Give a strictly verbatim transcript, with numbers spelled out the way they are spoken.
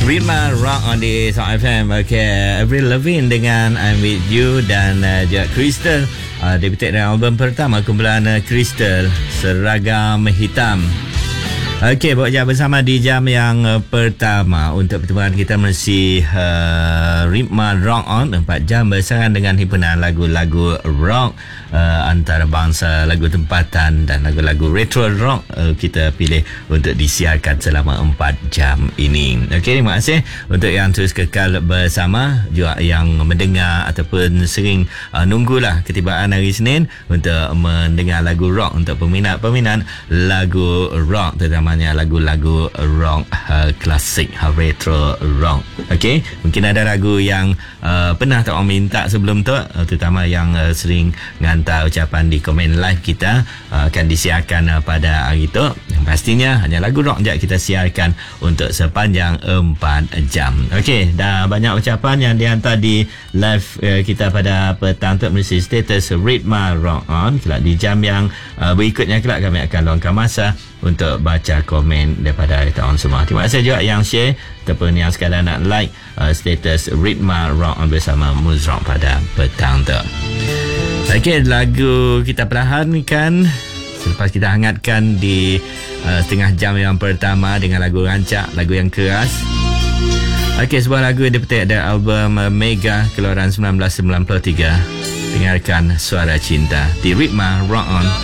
Ritma Rock on di Sound F M. Okay, Avril Lavigne dengan I'm With You dan uh, juga Crystal uh, debuted dengan album pertama kumpulan uh, Crystal, Seragam Hitam. Okey, bekerja bersama di jam yang uh, pertama. Untuk pertemuan kita mesti uh, Ritma Rock on empat jam bersama dengan himpunan lagu-lagu rock uh, antarabangsa, lagu tempatan dan lagu-lagu retro rock uh, kita pilih untuk disiarkan selama empat jam ini. Okey, terima kasih untuk yang terus kekal bersama, juga yang mendengar ataupun sering uh, nunggulah ketibaan hari Senin untuk mendengar lagu rock untuk peminat-peminat lagu rock, terutama lagu-lagu rock uh, klasik, uh, retro rock. Okey, mungkin ada lagu yang uh, pernah tak orang minta sebelum tu, uh, terutama yang uh, sering hantar ucapan di komen live kita, uh, akan disiarkan uh, pada hari tu. Yang pastinya hanya lagu rock je kita siarkan untuk sepanjang empat jam. Okey, dah banyak ucapan yang dihantar di live uh, kita pada petang tu, mesti status Ritma Rock on. Kelak di jam yang uh, berikutnya kelak kami akan luangkan masa untuk baca komen daripada tahun semua. Terima kasih juga yang share ataupun yang sekadar nak like uh, status Ritma Rock on bersama Muz Rock pada petang tu. Okey, lagu kita perlahankan selepas kita hangatkan di uh, setengah jam yang pertama dengan lagu rancak, lagu yang keras. Okey, sebuah lagu yang dipetik dari album uh, Mega keluaran sembilan belas sembilan puluh tiga. Dengarkan Suara Cinta di Ritma Rock on.